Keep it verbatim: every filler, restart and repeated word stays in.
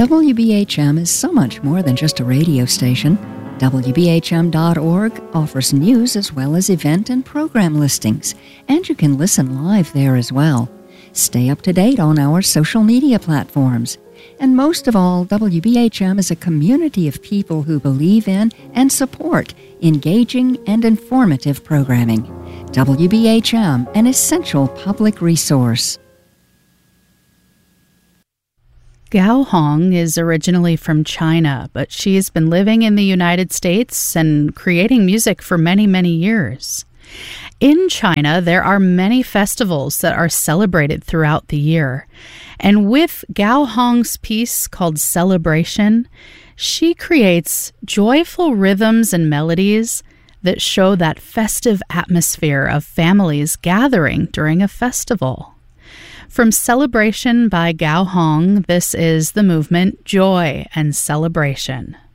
W B H M is so much more than just a radio station. W B H M dot org offers news as well as event and program listings, and you can listen live there as well. Stay up to date on our social media platforms. And most of all, W B H M is a community of people who believe in and support engaging and informative programming. W B H M, an essential public resource. Gao Hong is originally from China, but she's been living in the United States and creating music for many, many years. In China, there are many festivals that are celebrated throughout the year. And with Gao Hong's piece called Celebration, she creates joyful rhythms and melodies that show that festive atmosphere of families gathering during a festival. From Celebration by Gao Hong, this is the movement Joy and Celebration.